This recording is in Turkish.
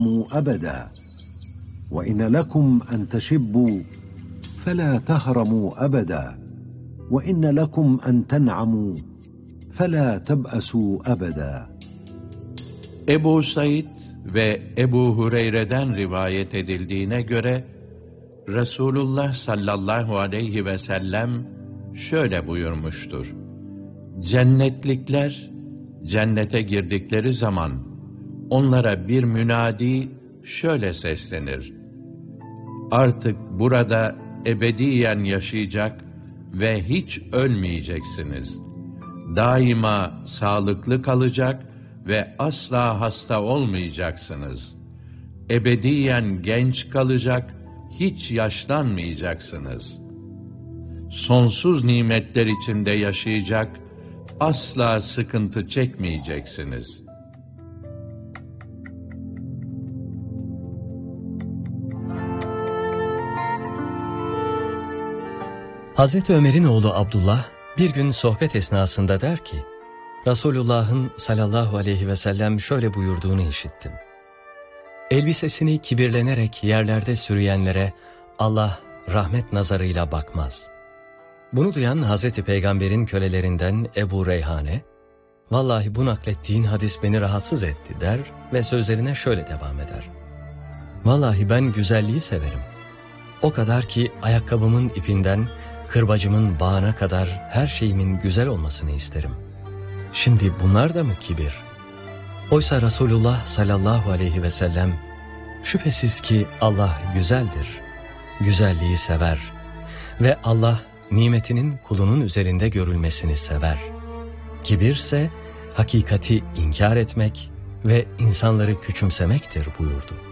أبدا وإن لكم أن تشبوا فلا تهرموا أبدا وإن لكم أن تنعموا فلا تبأسوا أبدا. Ebu Said ve Ebu Hureyre'den rivayet edildiğine göre Resulullah sallallahu aleyhi ve sellem şöyle buyurmuştur: Cennetlikler cennete girdikleri zaman onlara bir münadi şöyle seslenir: Artık burada ebediyen yaşayacak ve hiç ölmeyeceksiniz. Daima sağlıklı kalacak ve asla hasta olmayacaksınız. Ebediyen genç kalacak, hiç yaşlanmayacaksınız. Sonsuz nimetler içinde yaşayacak, asla sıkıntı çekmeyeceksiniz. Hazreti Ömer'in oğlu Abdullah bir gün sohbet esnasında der ki, Resulullah'ın sallallahu aleyhi ve sellem şöyle buyurduğunu işittim. Elbisesini kibirlenerek yerlerde sürüyenlere Allah rahmet nazarıyla bakmaz. Bunu duyan Hazreti Peygamber'in kölelerinden Ebu Reyhane, vallahi bu naklettiğin hadis beni rahatsız etti der ve sözlerine şöyle devam eder. Vallahi ben güzelliği severim. O kadar ki ayakkabımın ipinden kırbacımın bağına kadar her şeyimin güzel olmasını isterim. Şimdi bunlar da mı kibir? Oysa Resulullah sallallahu aleyhi ve sellem, şüphesiz ki Allah güzeldir, güzelliği sever ve Allah nimetinin kulunun üzerinde görülmesini sever. Kibirse hakikati inkar etmek ve insanları küçümsemektir buyurdu.